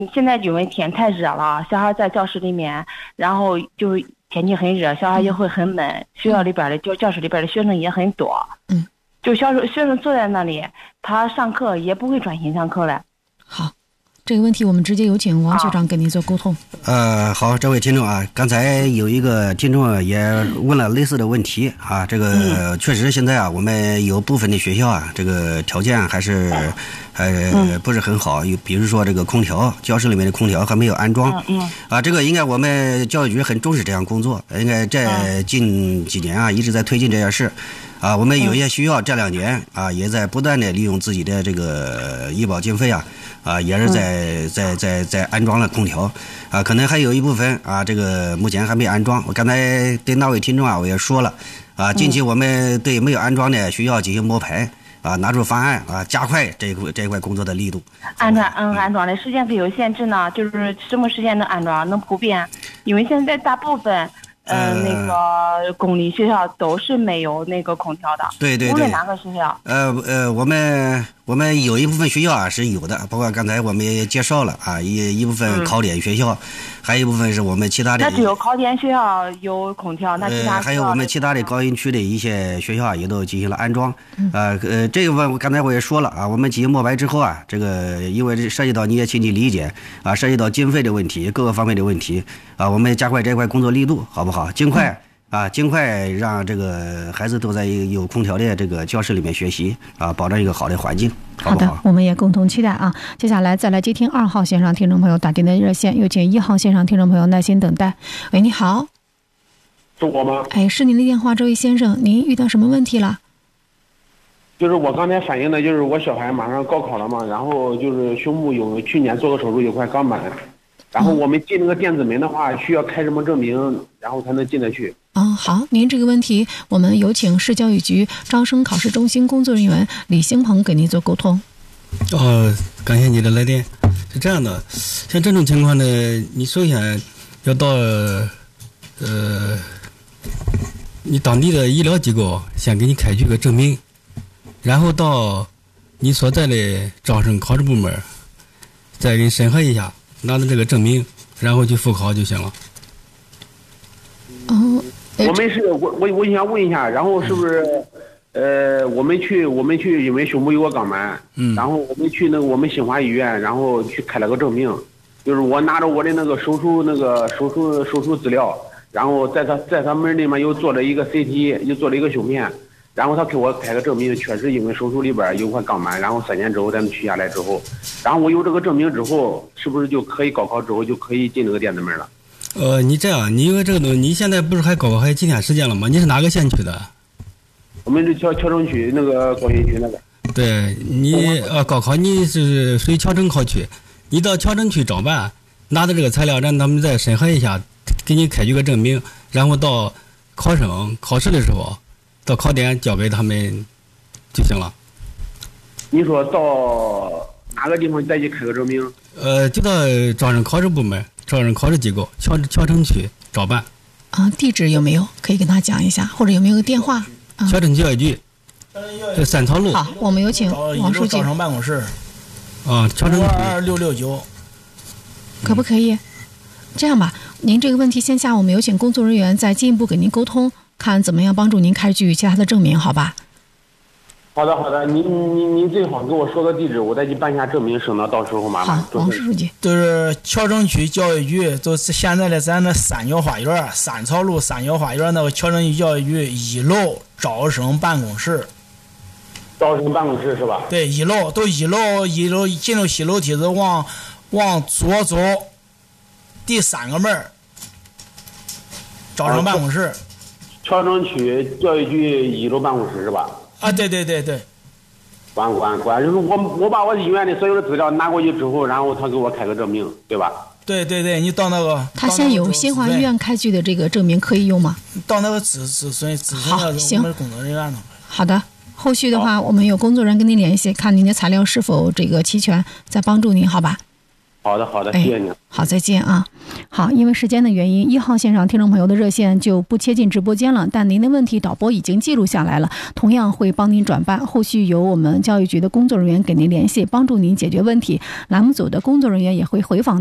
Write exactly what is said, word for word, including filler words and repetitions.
现在因为天太热了，小孩在教室里面，然后就天气很热，小孩也会很闷。嗯、学校里边的教教室里边的学生也很多， 嗯， 就小学学生坐在那里，他上课也不会专心上课了。 好。这个问题我们直接有请王学长跟您做沟通。 呃，好，这位听众啊，刚才有一个听众也问了类似的问题啊，这个、嗯、确实现在啊，我们有部分的学校啊，这个条件还是呃不是很好，有比如说这个空调，教室里面的空调还没有安装， 嗯嗯、 啊，这个应该我们教育局很重视这项工作，应该在近几年啊一直在推进这件事。啊，我们有些学校这两年啊，也在不断的利用自己的这个医保经费啊，啊，也是在在在在安装了空调，啊，可能还有一部分啊，这个目前还没安装。我刚才对那位听众啊，我也说了，啊，近期我们对没有安装的学校进行摸排，啊，拿出方案啊，加快这一这一块工作的力度。 安装，嗯，安装的时间是有限制呢，就是什么时间能安装，能普遍？因为现在大部分。呃，那个公立学校都是没有那个空调的， 对对对， 无论哪个学校。 呃呃，我们我们有一部分学校啊是有的，包括刚才我们也介绍了啊，一一部分考点学校，嗯、还有一部分是我们其他的。 那只有考点学校有空调，那其他呃还有我们其他的高新区的一些学校也都进行了安装。嗯、呃呃，这个问刚才我也说了啊，我们进行摸排之后啊，这个因为涉及到你也请你理解啊，涉及到经费的问题，各个方面的问题啊，我们加快这块工作力度，好不好？尽快。嗯啊，尽快让这个孩子都在有空调的这个教室里面学习啊，保证一个好的环境，好不好？ 好的，我们也共同期待啊。接下来再来接听二号线上听众朋友打进的热线，有请一号线上听众朋友耐心等待。喂，你好。 是我吗？ 哎，是您的电话，这位先生，您遇到什么问题了？ 就是我刚才反映的，就是我小孩马上高考了嘛，然后就是胸部有去年做个手术有块肛门。然后我们进那个电子门的话，需要开什么证明，然后才能进得去？ 哦，好，您这个问题，我们有请市教育局招生考试中心工作人员李兴鹏给您做沟通。 哦，感谢你的来电。是这样的，像这种情况呢，你首先要到呃你当地的医疗机构先给你开具个证明，然后到你所在的招生考试部门再给你审核一下。拿着这个证明，然后去复考就行了。 哦， 我们是我我我想问一下，然后是不是，呃，我们去我们去因为胸部有个肛门，嗯，然后我们去那个我们新华医院，然后去开了个证明，就是我拿着我的那个手术那个手术手术资料，然后在他在他门里面又做了一个 C T， 又做了一个胸片。然后他给我开个证明，确实因为手术里边有块肛门，然后三年之后咱们取下来之后，然后我有这个证明之后，是不是就可以高考之后就可以进这个电子门了？ 呃，你这样，你因为这个东西，你现在不是还高考还有几天时间了吗？你是哪个县区的？ 我们是谯谯城区那个高新区那个。 对你呃，高考你是属于谯城考区，你到谯城区招办，拿着这个材料让他们再审核一下，给你开具个证明，然后到考生考试的时候。到考点交给他们就行了。 你说到哪个地方再去开个证明？ 呃，就到招生考试部门、招生考试机构、谯谯城区招办。 啊，地址有没有？可以跟他讲一下，或者有没有个电话？啊、 谯城教育局，这三草路。 好，我们有请王书记。 招生办公室。 啊，谯城区二六六九。 可不可以？这样吧，您这个问题线下我们有请工作人员再进一步给您沟通。看怎么样帮助您开具其他的证明，好吧？ 好的，好的，您您您最好给我说个地址，我再去办一下证明，省得到时候麻烦。 好，王书记， 就是谯城区教育局，就是现在的咱的三角花园，三草路三角花园那个谯城区教育局一楼招生办公室。 招生办公室是吧？ 对，一楼都一楼一楼进入西楼梯子往往左走，第三个门，招生办公室。啊谯城区教育局一楼办公室是吧？ 啊，对对对对。 管管管，就是我我把我医院的所有的资料拿过去之后，然后他给我开个证明，对吧？ 对对对，你到那个。 他现在有新华医院开具的这个证明可以用吗？ 到那个咨咨询咨询好，行。 工作人员好的，后续的话我们有工作人员跟您联系，看您的材料是否这个齐全，再帮助您，好吧？ 好的好的，谢谢您。 好。 好，再见啊。好，因为时间的原因，一号线上听众朋友的热线就不切进直播间了，但您的问题导播已经记录下来了，同样会帮您转办，后续由我们教育局的工作人员给您联系，帮助您解决问题。栏目组的工作人员也会回访